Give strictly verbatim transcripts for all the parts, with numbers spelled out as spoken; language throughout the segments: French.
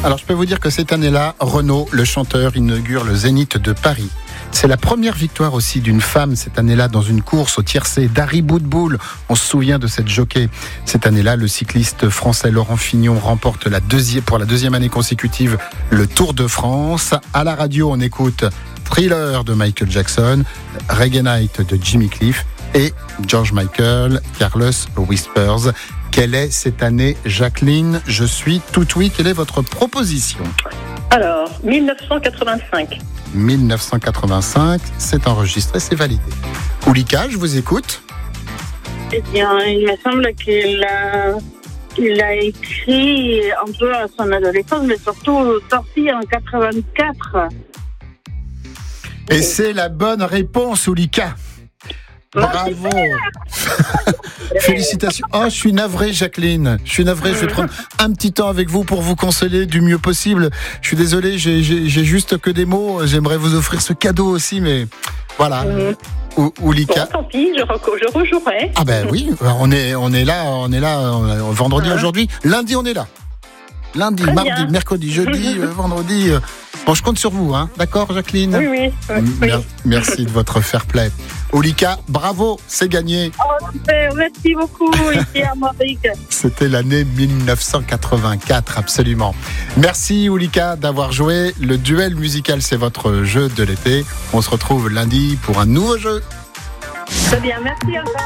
Alors je peux vous dire que cette année-là, Renaud, le chanteur, inaugure le Zénith de Paris. C'est la première victoire aussi d'une femme cette année-là dans une course au tiercé d'Harry Bootbull. On se souvient de cette jockey. Cette année-là, le cycliste français Laurent Fignon remporte la deuxième, pour la deuxième année consécutive le Tour de France. À la radio, on écoute Thriller de Michael Jackson, Reggae Night de Jimmy Cliff et George Michael, Carlos Whispers. Quelle est cette année, Jacqueline? Je suis tout oui. Quelle est votre proposition? Alors, dix-neuf cent quatre-vingt-cinq. dix-neuf cent quatre-vingt-cinq, c'est enregistré, c'est validé. Oulika, je vous écoute. Eh bien, il me semble qu'il a, il a écrit un peu à son adolescence, mais surtout sorti en quatre-vingt-quatre. Et oui. C'est la bonne réponse, Oulika. Bravo. Félicitations. Oh, je suis navré, Jacqueline. Je suis navré. Je vais prendre un petit temps avec vous pour vous consoler du mieux possible. Je suis désolé, j'ai, j'ai, j'ai juste que des mots. J'aimerais vous offrir ce cadeau aussi, mais voilà. Mmh. Ou, Oulika. Bon, tant pis, je, re- je rejouerai. Ah ben oui, on est, on est là, on est là. On est vendredi mmh. aujourd'hui. Lundi, on est là. Lundi, Très mardi, bien. mercredi, jeudi, euh, vendredi. Euh... Bon, je compte sur vous, hein. D'accord, Jacqueline? Oui, oui. oui. Mer- merci de votre fair play. Oulika, bravo, c'est gagné. Oh, merci beaucoup, ici à Armorique. C'était l'année dix-neuf cent quatre-vingt-quatre, absolument. Merci, Oulika, d'avoir joué. Le duel musical, c'est votre jeu de l'été. On se retrouve lundi pour un nouveau jeu. Très bien, merci encore.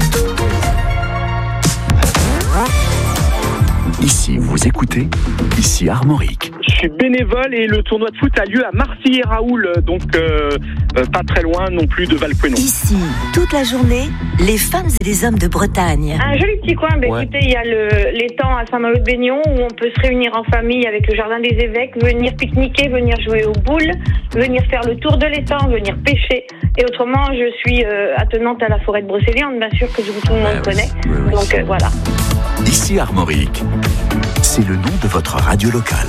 Ici, vous écoutez, ici Armorique. Je suis bénévole et le tournoi de foot a lieu à Marcilly-et-Raoul, donc euh, euh, pas très loin non plus de Valpouénon. Ici, toute la journée, les femmes et les hommes de Bretagne. Un joli petit coin, bah, ouais. Écoutez, il y a le, l'étang à Saint-Malo-de-Baignon où on peut se réunir en famille avec le jardin des évêques, venir pique-niquer, venir jouer aux boules, venir faire le tour de l'étang, venir pêcher. Et autrement, je suis euh, attenante à la forêt de Brocéliande, bien sûr que tout le monde ouais, connaît. Oui, oui, donc oui. Euh, voilà. Ici Armorique, c'est le nom de votre radio locale.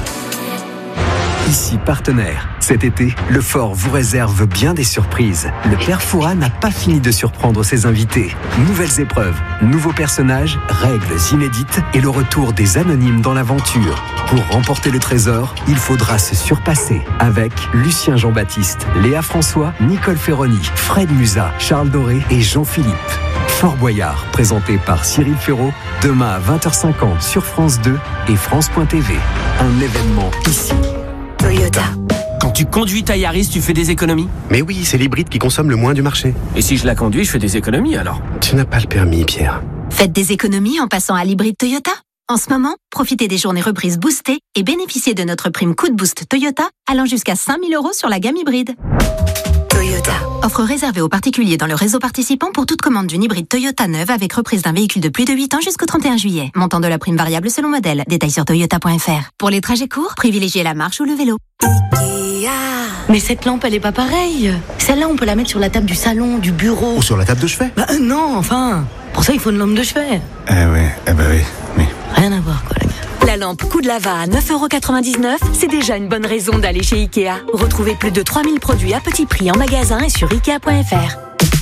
Ici partenaire. Cet été, le Fort vous réserve bien des surprises. Le Père Fouras n'a pas fini de surprendre ses invités. Nouvelles épreuves, nouveaux personnages, règles inédites et le retour des anonymes dans l'aventure. Pour remporter le trésor, il faudra se surpasser avec Lucien Jean-Baptiste, Léa François, Nicole Ferroni, Fred Musa, Charles Doré et Jean-Philippe. Fort Boyard, présenté par Cyril Ferraud, demain à vingt heures cinquante sur France deux et France point T V. Un événement ici. Toyota. Quand tu conduis ta Yaris, tu fais des économies? Mais oui, c'est l'hybride qui consomme le moins du marché. Et si je la conduis, je fais des économies alors? Tu n'as pas le permis, Pierre. Faites des économies en passant à l'hybride Toyota. En ce moment, profitez des journées reprises boostées et bénéficiez de notre prime coup de boost Toyota allant jusqu'à cinq mille euros sur la gamme hybride. Toyota. Offre réservée aux particuliers dans le réseau participant pour toute commande d'une hybride Toyota neuve avec reprise d'un véhicule de plus de huit ans jusqu'au trente et un juillet. Montant de la prime variable selon modèle. Détails sur toyota point f r. Pour les trajets courts, privilégiez la marche ou le vélo. Ikea. Mais cette lampe, elle est pas pareille. Celle-là, on peut la mettre sur la table du salon, du bureau. Ou sur la table de chevet. Bah euh, non, enfin. Pour ça, il faut une lampe de chevet. Eh ouais, eh bah oui, oui. Rien à voir, quoi, les gars. La lampe Coup de Lava à neuf euros quatre-vingt-dix-neuf, c'est déjà une bonne raison d'aller chez Ikea. Retrouvez plus de trois mille produits à petit prix en magasin et sur ikea point f r.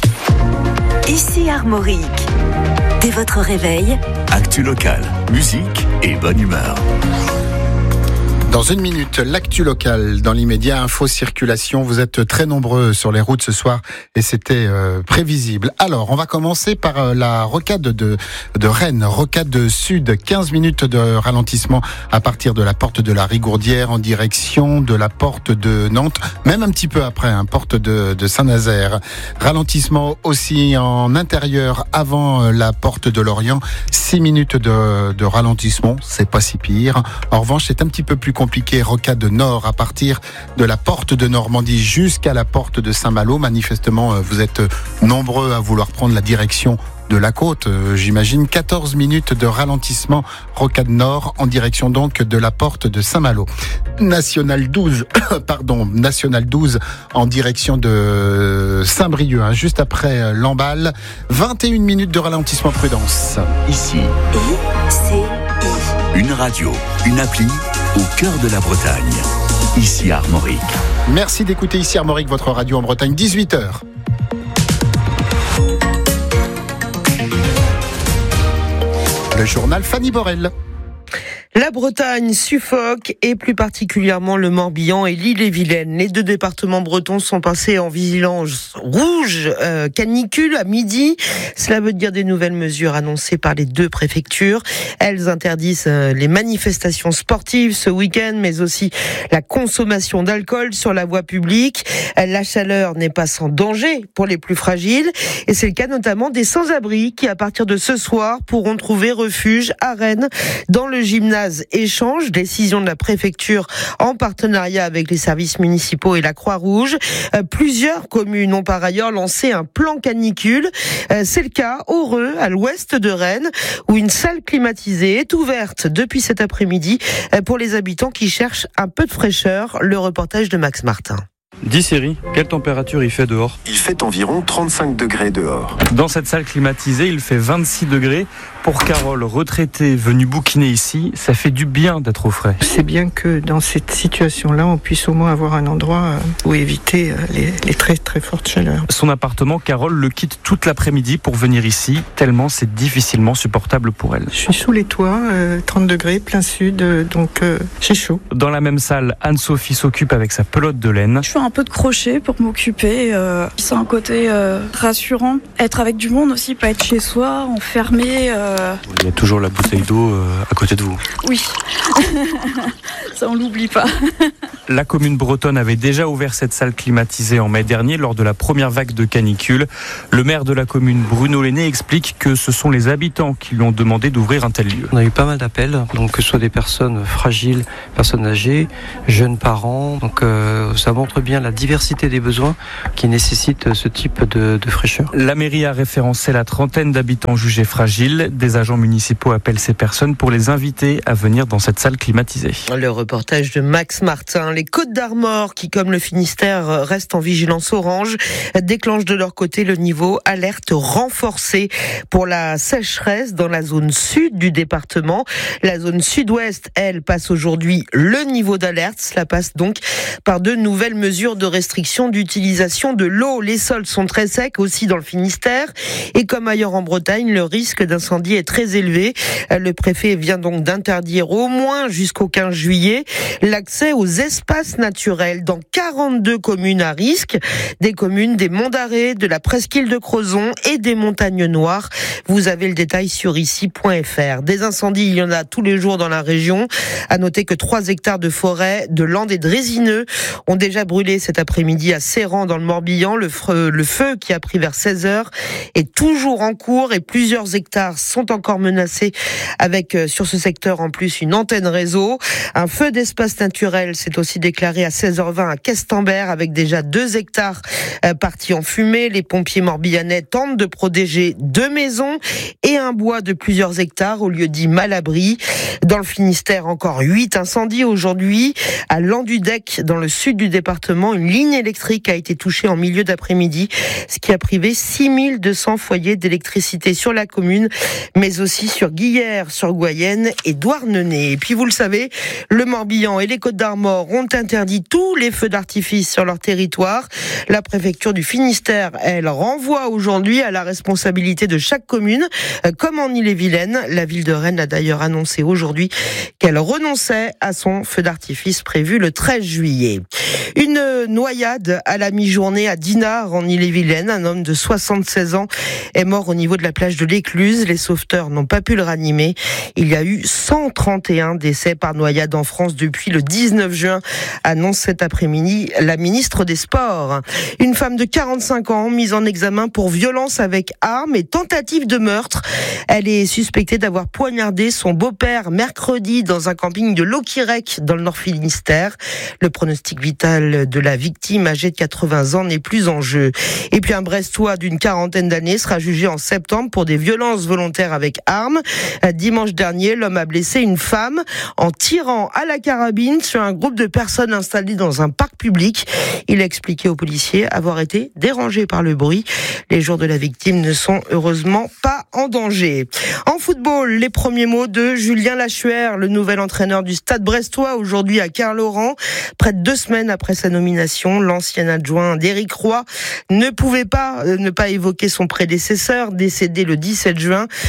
Ici Armorique. Dès votre réveil, actu locale, musique et bonne humeur. Dans une minute, l'actu locale, dans l'immédiat, info circulation. Vous êtes très nombreux sur les routes ce soir et c'était euh, prévisible. Alors, on va commencer par euh, la rocade de, de Rennes, rocade sud, quinze minutes de ralentissement à partir de la porte de la Rigourdière en direction de la porte de Nantes, même un petit peu après, hein, porte de, de Saint-Nazaire. Ralentissement aussi en intérieur avant la porte de Lorient, six minutes de, de ralentissement, c'est pas si pire. En revanche, c'est un petit peu plus compliqué. Compliqué, rocade nord à partir de la porte de Normandie jusqu'à la porte de Saint-Malo. Manifestement, vous êtes nombreux à vouloir prendre la direction de la côte. J'imagine quatorze minutes de ralentissement, rocade nord en direction donc de la porte de Saint-Malo. National douze, pardon, National douze en direction de Saint-Brieuc, hein, juste après Lamballe. vingt et une minutes de ralentissement, prudence. Ici, I C I. Une radio, une appli au cœur de la Bretagne. Ici Armorique. Merci d'écouter Ici Armorique, votre radio en Bretagne, dix-huit heures. Le journal Fanny Borel. La Bretagne suffoque et plus particulièrement le Morbihan et l'Ille-et-Vilaine. Les deux départements bretons sont passés en vigilance rouge, euh, canicule à midi. Cela veut dire des nouvelles mesures annoncées par les deux préfectures. Elles interdisent euh, les manifestations sportives ce week-end, mais aussi la consommation d'alcool sur la voie publique. La chaleur n'est pas sans danger pour les plus fragiles et c'est le cas notamment des sans-abri qui, à partir de ce soir, pourront trouver refuge à Rennes dans le gymnase Échange, décision de la préfecture en partenariat avec les services municipaux et la Croix-Rouge. Euh, plusieurs communes ont par ailleurs lancé un plan canicule. Euh, c'est le cas au Reux, à l'ouest de Rennes, où une salle climatisée est ouverte depuis cet après-midi euh, pour les habitants qui cherchent un peu de fraîcheur. Le reportage de Max Martin. Dis Siri, quelle température il fait dehors ? Il fait environ trente-cinq degrés dehors. Dans cette salle climatisée, il fait vingt-six degrés. Pour Carole, retraitée, venue bouquiner ici, ça fait du bien d'être au frais. C'est bien que dans cette situation-là, on puisse au moins avoir un endroit où éviter les, les très très fortes chaleurs. Son appartement, Carole le quitte toute l'après-midi pour venir ici, tellement c'est difficilement supportable pour elle. Je suis sous les toits, euh, trente degrés, plein sud, euh, donc euh, j'ai chaud. Dans la même salle, Anne-Sophie s'occupe avec sa pelote de laine. Je fais un peu de crochet pour m'occuper. Euh, c'est un côté euh, rassurant. Être avec du monde aussi, pas être chez soi, enfermé. Euh... Il y a toujours la bouteille d'eau euh, à côté de vous. Oui, ça on l'oublie pas. La commune bretonne avait déjà ouvert cette salle climatisée en mai dernier lors de la première vague de canicule. Le maire de la commune, Bruno Lenné, explique que ce sont les habitants qui lui ont demandé d'ouvrir un tel lieu. On a eu pas mal d'appels, donc que ce soit des personnes fragiles, personnes âgées, jeunes parents. Donc euh, ça montre bien la diversité des besoins qui nécessitent ce type de, de fraîcheur. La mairie a référencé la trentaine d'habitants jugés fragiles. Des agents municipaux appellent ces personnes pour les inviter à venir dans cette salle climatisée. Le reportage de Max Martin. Les Côtes-d'Armor, qui comme le Finistère restent en vigilance orange, déclenchent de leur côté le niveau alerte renforcé pour la sécheresse dans la zone sud du département. La zone sud-ouest, elle, passe aujourd'hui le niveau d'alerte. Cela passe donc par de nouvelles mesures de restriction d'utilisation de l'eau. Les sols sont très secs aussi dans le Finistère et comme ailleurs en Bretagne, le risque d'incendie est très élevé. Le préfet vient donc d'interdire au moins jusqu'au quinze juillet l'accès aux espaces naturels dans quarante-deux communes à risque, des communes des Monts d'Arrée, de la presqu'île de Crozon et des Montagnes Noires. Vous avez le détail sur ici point f r. Des incendies, il y en a tous les jours dans la région. À noter que trois hectares de forêt, de landes et de résineux ont déjà brûlé cet après-midi à Serran dans le Morbihan. Le feu, le feu qui a pris vers seize heures est toujours en cours et plusieurs hectares sont encore menacés avec euh, sur ce secteur en plus une antenne réseau. Un feu d'espace naturel s'est aussi déclaré à seize heures vingt à Questembert avec déjà deux hectares euh, partis en fumée. Les pompiers morbihanais tentent de protéger deux maisons et un bois de plusieurs hectares au lieu dit Malabry. Dans le Finistère, encore huit incendies aujourd'hui. À Landudec, dans le sud du département, une ligne électrique a été touchée en milieu d'après-midi, ce qui a privé six mille deux cents foyers d'électricité sur la commune, mais aussi sur Guillères, sur Goyenne et Douarnenez. Et puis vous le savez, le Morbihan et les Côtes-d'Armor ont interdit tous les feux d'artifice sur leur territoire. La préfecture du Finistère, elle, renvoie aujourd'hui à la responsabilité de chaque commune, comme en Ille-et-Vilaine. La ville de Rennes a d'ailleurs annoncé aujourd'hui qu'elle renonçait à son feu d'artifice prévu le treize juillet. Une noyade à la mi-journée à Dinard, en Ille-et-Vilaine. Un homme de soixante-seize ans est mort au niveau de la plage de l'Écluse. Les sauveteurs n'ont pas pu le ranimer. Il y a eu cent trente et un décès par noyade en France depuis le dix-neuf juin, annonce cet après-midi la ministre des Sports. Une femme de quarante-cinq ans mise en examen pour violence avec arme et tentative de meurtre. Elle est suspectée d'avoir poignardé son beau-père mercredi dans un camping de Loquirec dans le Nord Finistère. Le pronostic vital de la victime âgée de quatre-vingts ans n'est plus en jeu. Et puis un Brestois d'une quarantaine d'années sera jugé en septembre pour des violences volontaires avec arme. Dimanche dernier, l'homme a blessé une femme en tirant à la carabine sur un groupe de personnes installées dans un parc public. Il a expliqué aux policiers avoir été dérangé par le bruit. Les jours de la victime ne sont heureusement pas en danger. En football, les premiers mots de Julien Lachuer, le nouvel entraîneur du Stade brestois, aujourd'hui à Carlaurent. Près de deux semaines après sa nomination, l'ancien adjoint d'Éric Roy ne pouvait pas euh, ne pas évoquer son prédécesseur, décédé le dix-sept juin.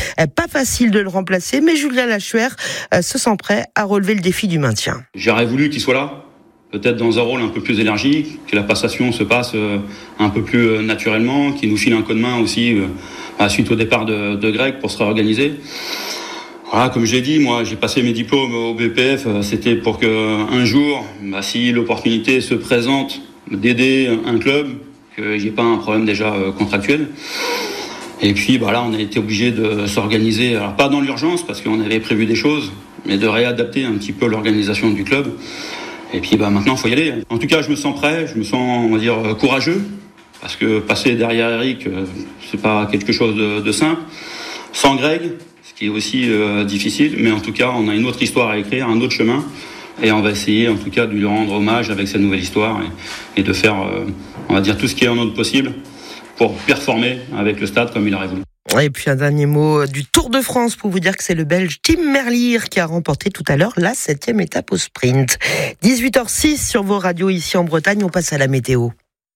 Pas facile de le remplacer, mais Julien Lachuer se sent prêt à relever le défi du maintien. J'aurais voulu qu'il soit là, peut-être dans un rôle un peu plus élargi, que la passation se passe un peu plus naturellement, qu'il nous file un coup de main aussi suite au départ de, de Greg pour se réorganiser. Voilà, comme j'ai dit, moi j'ai passé mes diplômes au B P F, c'était pour qu'un jour, bah, si l'opportunité se présente d'aider un club, qu'il n'y ait pas un problème déjà contractuel. Et puis bah, là on a été obligé de s'organiser, alors pas dans l'urgence parce qu'on avait prévu des choses, mais de réadapter un petit peu l'organisation du club. Et puis bah, maintenant il faut y aller. En tout cas je me sens prêt, je me sens on va dire courageux, parce que passer derrière Eric, c'est pas quelque chose de, de simple. Sans Greg, ce qui est aussi euh, difficile, mais en tout cas on a une autre histoire à écrire, un autre chemin. Et on va essayer en tout cas de lui rendre hommage avec cette nouvelle histoire et, et de faire, euh, on va dire, tout ce qui est en notre possible pour performer avec le stade comme il aurait voulu. Et puis un dernier mot du Tour de France pour vous dire que c'est le Belge Tim Merlier qui a remporté tout à l'heure la septième étape au sprint. dix-huit heures six sur vos radios ici en Bretagne, on passe à la météo.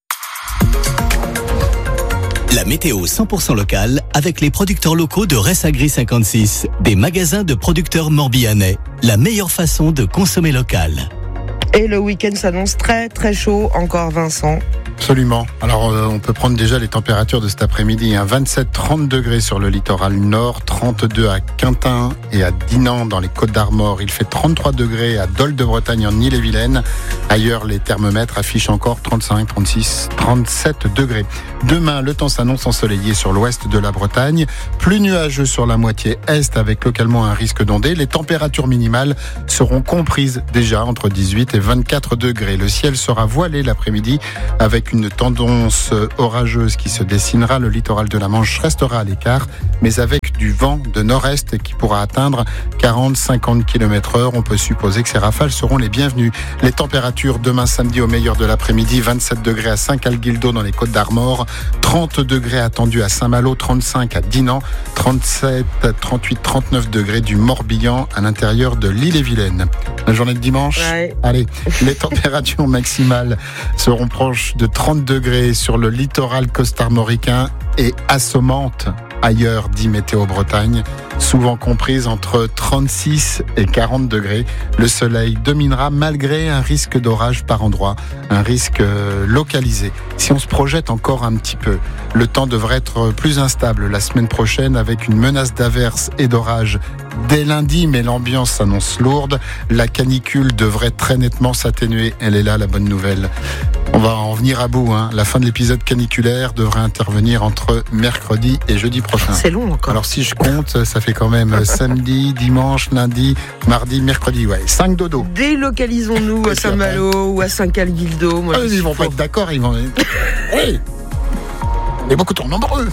La météo cent pour cent locale avec les producteurs locaux de Ressagri cinquante-six, des magasins de producteurs morbihanais. La meilleure façon de consommer local. Et le week-end s'annonce très très chaud encore, Vincent. Absolument. Alors euh, on peut prendre déjà les températures de cet après-midi. Hein. vingt-sept à trente degrés sur le littoral nord, trente-deux à Quintin et à Dinan dans les Côtes-d'Armor. Il fait trente-trois degrés à Dol de Bretagne en Ille-et-Vilaine. Ailleurs, les thermomètres affichent encore trente-cinq, trente-six, trente-sept degrés. Demain, le temps s'annonce ensoleillé sur l'ouest de la Bretagne, plus nuageux sur la moitié est avec localement un risque d'ondée. Les températures minimales seront comprises déjà entre dix-huit et vingt-quatre degrés. Le ciel sera voilé l'après-midi avec une tendance orageuse qui se dessinera. Le littoral de la Manche restera à l'écart, mais avec du vent de nord-est qui pourra atteindre quarante à cinquante kilomètres heure. On peut supposer que ces rafales seront les bienvenues. Les températures demain samedi au meilleur de l'après-midi, vingt-sept degrés à Saint-Calguildo dans les Côtes-d'Armor, trente degrés attendus à Saint-Malo, trente-cinq à Dinan, trente-sept, trente-huit, trente-neuf degrés du Morbihan à l'intérieur de l'Ille-et-Vilaine. La journée de dimanche, ouais. Allez, les températures maximales seront proches de trente degrés sur le littoral costarmoricain et assommante ailleurs, dit Météo Bretagne, souvent comprise entre trente-six et quarante degrés. Le soleil dominera malgré un risque d'orage par endroit, un risque localisé. Si on se projette encore un petit peu, le temps devrait être plus instable la semaine prochaine avec une menace d'averses et d'orage dès lundi, mais l'ambiance s'annonce lourde. La canicule devrait très nettement s'atténuer. Elle est là, la bonne nouvelle. On va en venir à bout. Hein. La fin de l'épisode caniculaire devrait intervenir entre mercredi et jeudi prochain. C'est long encore. Alors si je compte, ça fait quand même samedi, dimanche, lundi, mardi, mercredi. Ouais, cinq dodo. Délocalisons-nous à Saint-Malo ou à Saint-Calguildo. Moi, ah, ils vont pas être d'accord. Ils vont. Oui. On est beaucoup trop nombreux.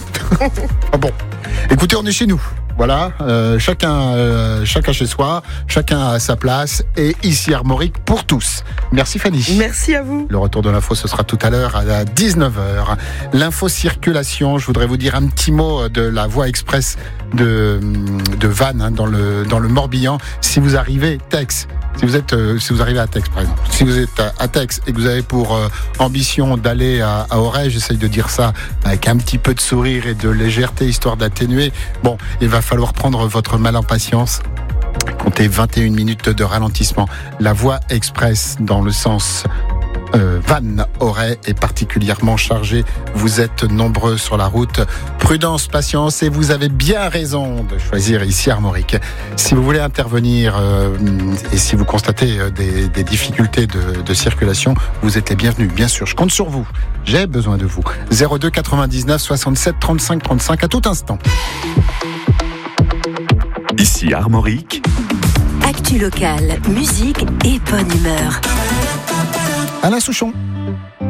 Ah bon. Écoutez, on est chez nous. Voilà, euh, chacun, euh, chacun chez soi, chacun à sa place, et ici Armorique pour tous. Merci Fanny. Merci à vous. Le retour de l'info, ce sera tout à l'heure à dix-neuf heures. L'info circulation, je voudrais vous dire un petit mot de la voie express de, de Vannes, hein, dans le, dans le Morbihan. Si vous arrivez, Tex. Si vous êtes, euh, si vous arrivez à Tex, par exemple, si vous êtes à, à Tex et que vous avez pour euh, ambition d'aller à, à Auray, j'essaye de dire ça avec un petit peu de sourire et de légèreté, histoire d'atténuer. Bon, il va falloir prendre votre mal en patience. Comptez vingt et une minutes de ralentissement. La voie express dans le sens Euh, Vannes-Auray est particulièrement chargée. Vous êtes nombreux sur la route. Prudence, patience, et vous avez bien raison de choisir ici Armorique. Si vous voulez intervenir euh, et si vous constatez euh, des, des difficultés de, de circulation, vous êtes les bienvenus, bien sûr. Je compte sur vous. J'ai besoin de vous. zéro deux quatre-vingt-dix-neuf soixante-sept trente-cinq trente-cinq à tout instant. Ici Armorique. Actu locale, musique et bonne humeur. Alain Souchon.